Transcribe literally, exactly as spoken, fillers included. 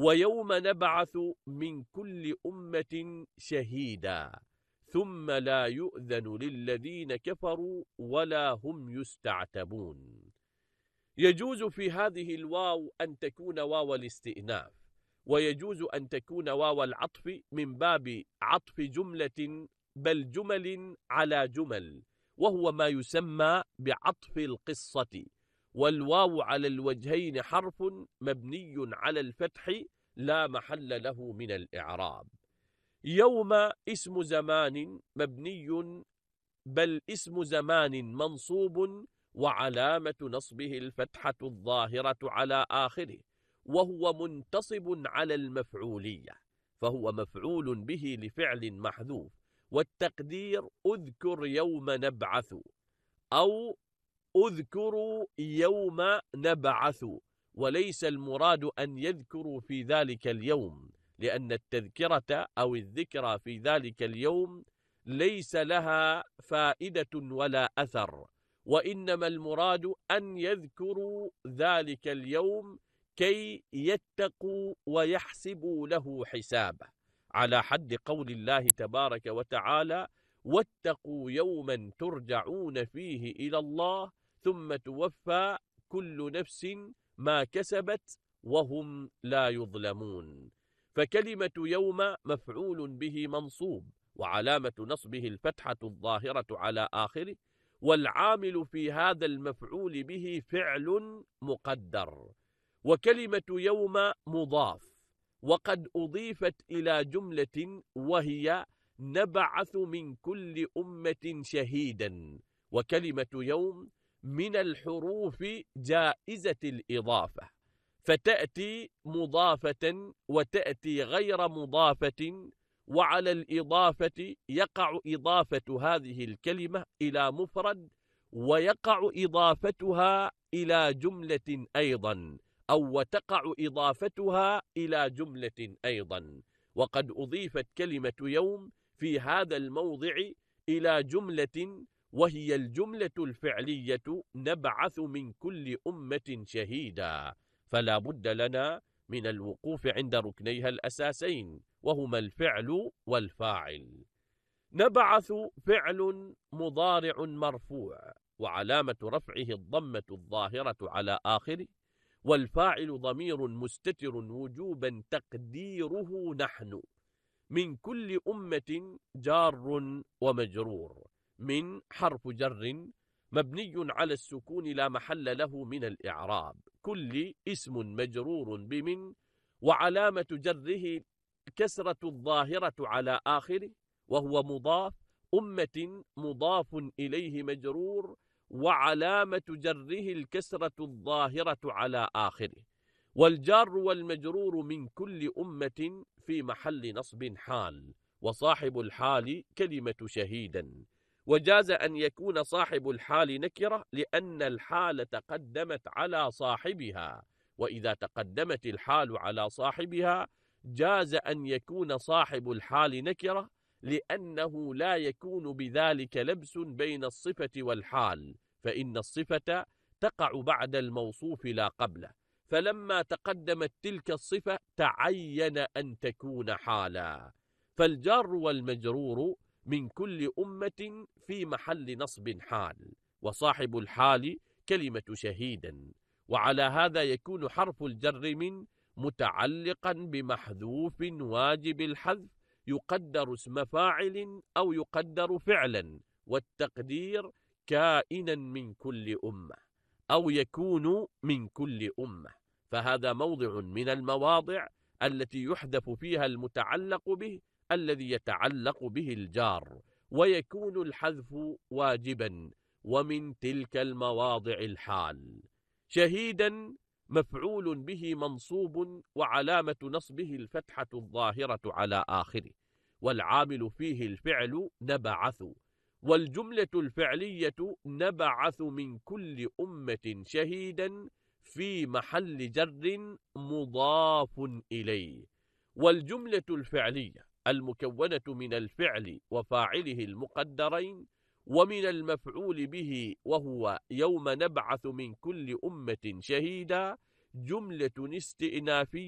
ويوم نبعث من كل أمة شهيدا ثم لا يؤذن للذين كفروا ولا هم يستعتبون. يجوز في هذه الواو أن تكون واو الاستئناف، ويجوز أن تكون واو العطف من باب عطف جملة بل جمل على جمل، وهو ما يسمى بعطف القصة. والواو على الوجهين حرف مبني على الفتح لا محل له من الإعراب. يوم اسم زمان مبني بل اسم زمان منصوب وعلامة نصبه الفتحة الظاهرة على آخره، وهو منتصب على المفعولية، فهو مفعول به لفعل محذوف، والتقدير أذكر يوم نبعث أو أذكروا يوم نبعث، وليس المراد أن يذكروا في ذلك اليوم، لأن التذكرة أو الذكرى في ذلك اليوم ليس لها فائدة ولا أثر، وإنما المراد أن يذكروا ذلك اليوم كي يتقوا ويحسبوا له حسابه، على حد قول الله تبارك وتعالى: واتقوا يوما ترجعون فيه إلى الله ثم توفى كل نفس ما كسبت وهم لا يظلمون. فكلمة يوم مفعول به منصوب وعلامة نصبه الفتحة الظاهرة على آخره، والعامل في هذا المفعول به فعل مقدر. وكلمة يوم مضاف وقد أضيفت إلى جملة وهي نبعث من كل أمة شهيدا، وكلمة يوم من الحروف جائزة الإضافة، فتأتي مضافة وتأتي غير مضافة، وعلى الإضافة يقع إضافة هذه الكلمة إلى مفرد، ويقع إضافتها إلى جملة أيضا، أو وتقع إضافتها إلى جملة أيضا. وقد أضيفت كلمة يوم في هذا الموضع إلى جملة، وهي الجملة الفعلية نبعث من كل أمة شهيدا، فلا بد لنا من الوقوف عند ركنيها الأساسين، وهما الفعل والفاعل. نبعث فعل مضارع مرفوع وعلامة رفعه الضمة الظاهرة على آخره، والفاعل ضمير مستتر وجوبا تقديره نحن. من كل أمة جار ومجرور، من حرف جر مبني على السكون لا محل له من الإعراب، كل اسم مجرور بمن، وعلامة جره كسرة الظاهرة على آخره وهو مضاف، أمة مضاف إليه مجرور وعلامة جره الكسرة الظاهرة على آخره. والجار والمجرور من كل أمة في محل نصب حال، وصاحب الحال كلمة شهيدا. وجاز أن يكون صاحب الحال نكرة لأن الحال تقدمت على صاحبها، وإذا تقدمت الحال على صاحبها جاز أن يكون صاحب الحال نكرة، لأنه لا يكون بذلك لبس بين الصفة والحال، فإن الصفة تقع بعد الموصوف لا قبله، فلما تقدمت تلك الصفة تعين أن تكون حالا. فالجار والمجرور من كل أمة في محل نصب حال، وصاحب الحال كلمة شهيدا. وعلى هذا يكون حرف الجر من متعلقا بمحذوف واجب الحذف يقدر اسم فاعل أو يقدر فعلا، والتقدير كائنا من كل أمة أو يكون من كل أمة، فهذا موضع من المواضع التي يحذف فيها المتعلق به الذي يتعلق به الجار، ويكون الحذف واجبا، ومن تلك المواضع الحال. شهيدا مفعول به منصوب وعلامة نصبه الفتحة الظاهرة على آخره، والعامل فيه الفعل نبعث، والجملة الفعلية نبعث من كل أمة شهيدا في محل جر مضاف إليه. والجملة الفعلية المكونة من الفعل وفاعله المقدرين ومن المفعول به وهو يوم نبعث من كل أمة شهيدا جملة استئنافية